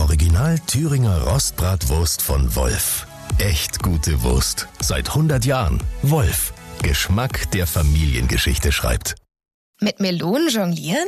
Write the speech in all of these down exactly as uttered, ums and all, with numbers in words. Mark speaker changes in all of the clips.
Speaker 1: Original Thüringer Rostbratwurst von Wolf. Echt gute Wurst. Seit hundert Jahren. Wolf. Geschmack, der Familiengeschichte schreibt.
Speaker 2: Mit Melonen jonglieren?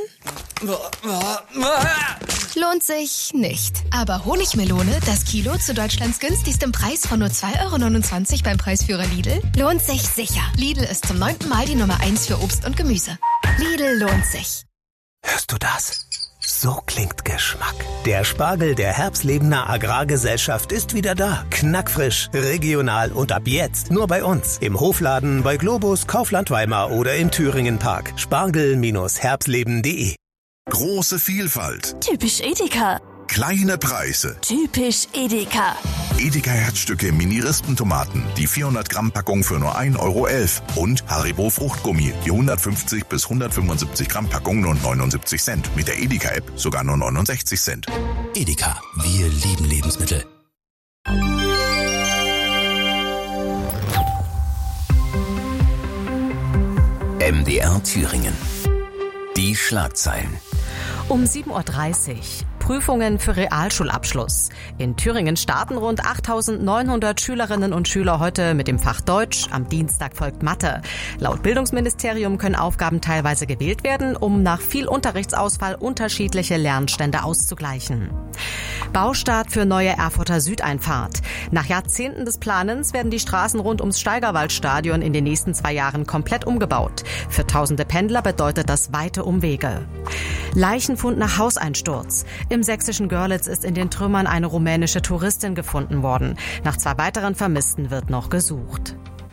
Speaker 2: Lohnt sich nicht. Aber Honigmelone, das Kilo zu Deutschlands günstigstem Preis von nur zwei Euro neunundzwanzig beim Preisführer Lidl, lohnt sich sicher. Lidl ist zum neunten Mal die Nummer eins für Obst und Gemüse. Lidl lohnt sich.
Speaker 3: Hörst du das? So klingt Geschmack. Der Spargel der Herbstlebener Agrargesellschaft ist wieder da. Knackfrisch, regional und ab jetzt nur bei uns. Im Hofladen, bei Globus, Kaufland Weimar oder im Thüringen Park. Spargel Herbstleben punkt de.
Speaker 4: Große Vielfalt.
Speaker 5: Typisch Edeka.
Speaker 4: Kleine Preise.
Speaker 5: Typisch Edeka.
Speaker 4: Edeka Herzstücke Mini-Rispentomaten. Die vierhundert Gramm Packung für nur ein Euro elf. Und Haribo Fruchtgummi. Die hundertfünfzig bis hundertfünfundsiebzig Gramm Packung nur neunundsiebzig Cent. Mit der Edeka-App sogar nur neunundsechzig Cent.
Speaker 6: Edeka. Wir lieben Lebensmittel. M D R Thüringen. Die Schlagzeilen.
Speaker 7: Um sieben Uhr dreißig. Prüfungen für Realschulabschluss. In Thüringen starten rund achttausendneunhundert Schülerinnen und Schüler heute mit dem Fach Deutsch. Am Dienstag folgt Mathe. Laut Bildungsministerium können Aufgaben teilweise gewählt werden, um nach viel Unterrichtsausfall unterschiedliche Lernstände auszugleichen. Baustart für neue Erfurter Südeinfahrt. Nach Jahrzehnten des Planens werden die Straßen rund ums Steigerwaldstadion in den nächsten zwei Jahren komplett umgebaut. Für tausende Pendler bedeutet das weite Umwege. Leichenfund nach Hauseinsturz. Im sächsischen Görlitz ist in den Trümmern eine rumänische Touristin gefunden worden. Nach zwei weiteren Vermissten wird noch gesucht.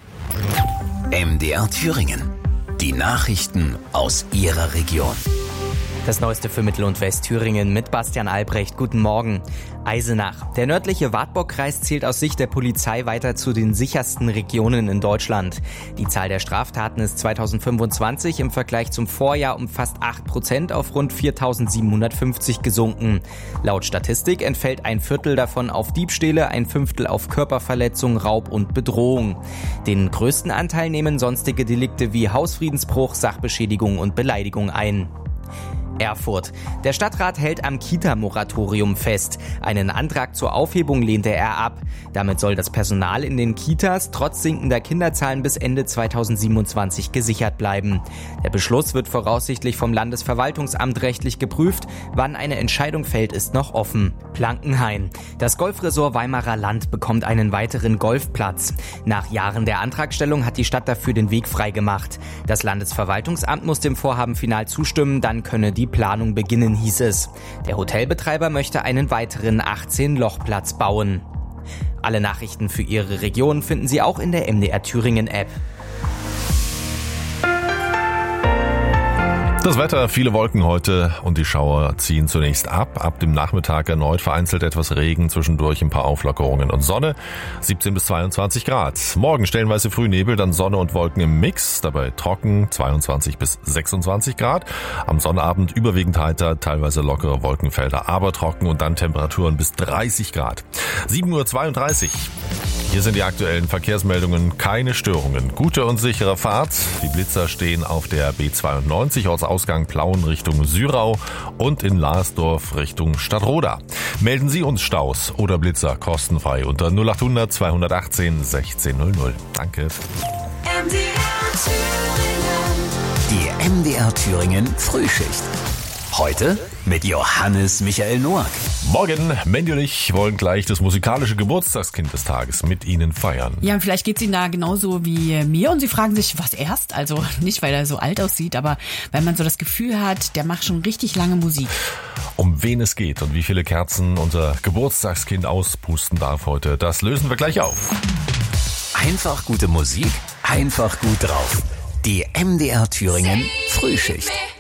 Speaker 6: M D R Thüringen. Die Nachrichten aus Ihrer Region.
Speaker 8: Das Neueste für Mittel- und Westthüringen mit Bastian Albrecht. Guten Morgen. Eisenach. Der nördliche Wartburgkreis zählt aus Sicht der Polizei weiter zu den sichersten Regionen in Deutschland. Die Zahl der Straftaten ist zweitausendfünfundzwanzig im Vergleich zum Vorjahr um fast acht Prozent auf rund viertausendsiebenhundertfünfzig gesunken. Laut Statistik entfällt ein Viertel davon auf Diebstähle, ein Fünftel auf Körperverletzung, Raub und Bedrohung. Den größten Anteil nehmen sonstige Delikte wie Hausfriedensbruch, Sachbeschädigung und Beleidigung ein. Erfurt. Der Stadtrat hält am Kita-Moratorium fest. Einen Antrag zur Aufhebung lehnte er ab. Damit soll das Personal in den Kitas trotz sinkender Kinderzahlen bis Ende zweitausendsiebenundzwanzig gesichert bleiben. Der Beschluss wird voraussichtlich vom Landesverwaltungsamt rechtlich geprüft. Wann eine Entscheidung fällt, ist noch offen. Plankenhain. Das Golfresort Weimarer Land bekommt einen weiteren Golfplatz. Nach Jahren der Antragstellung hat die Stadt dafür den Weg freigemacht. Das Landesverwaltungsamt muss dem Vorhaben final zustimmen, dann könne die Planung beginnen, hieß es. Der Hotelbetreiber möchte einen weiteren achtzehn-Loch-Platz bauen. Alle Nachrichten für Ihre Region finden Sie auch in der M D R Thüringen App.
Speaker 9: Das Wetter, viele Wolken heute und die Schauer ziehen zunächst ab. Ab dem Nachmittag erneut vereinzelt etwas Regen, zwischendurch ein paar Auflockerungen und Sonne. siebzehn bis zweiundzwanzig Grad. Morgen stellenweise Frühnebel, dann Sonne und Wolken im Mix. Dabei trocken, zweiundzwanzig bis sechsundzwanzig Grad. Am Sonnabend überwiegend heiter, teilweise lockere Wolkenfelder, aber trocken und dann Temperaturen bis dreißig Grad. sieben Uhr zweiunddreißig. Hier sind die aktuellen Verkehrsmeldungen. Keine Störungen. Gute und sichere Fahrt. Die Blitzer stehen auf der B zweiundneunzig, Ortsausgang Plauen Richtung Syrau und in Larsdorf Richtung Stadtroda. Melden Sie uns Staus oder Blitzer kostenfrei unter null achthundert zweihundertachtzehn sechzehn null null. Danke.
Speaker 5: M D R Thüringen.
Speaker 6: Die M D R Thüringen Frühschicht. Heute mit Johannes Michael Noack.
Speaker 9: Morgen, Mandy und ich wollen gleich das musikalische Geburtstagskind des Tages mit Ihnen feiern.
Speaker 10: Ja, und vielleicht geht's Ihnen da genauso wie mir und Sie fragen sich, was erst? Also nicht, weil er so alt aussieht, aber weil man so das Gefühl hat, der macht schon richtig lange Musik.
Speaker 9: Um wen es geht und wie viele Kerzen unser Geburtstagskind auspusten darf heute, das lösen wir gleich auf.
Speaker 6: Einfach gute Musik, einfach gut drauf. Die M D R Thüringen Frühschicht.